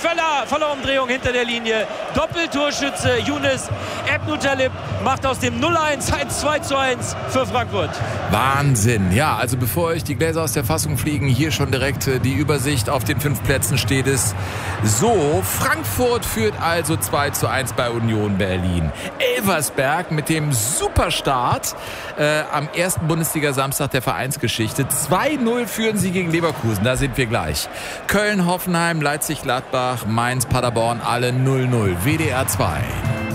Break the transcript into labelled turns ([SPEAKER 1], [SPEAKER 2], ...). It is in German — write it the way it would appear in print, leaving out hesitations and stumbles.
[SPEAKER 1] voller Umdrehung hinter der Linie. Doppeltorschütze Younes Ebnoutalib macht aus dem 0-1 ein 2-1 für Frankfurt.
[SPEAKER 2] Wahnsinn. Ja, also bevor euch die Gläser aus der Fassung fliegen, hier schon direkt die Übersicht. Auf den 5 Plätzen steht es so. Frankfurt führt also 2-1 bei Union Berlin. Elversberg mit dem Superstart am ersten Bundesliga-Samstag der Vereinsgeschichte. 2-0 führen sie gegen Leverkusen. Da sind wir gleich. Köln, Hoffenheim, Leipzig, Gladbach, Mainz, Paderborn, alle 0-0. WDR 2.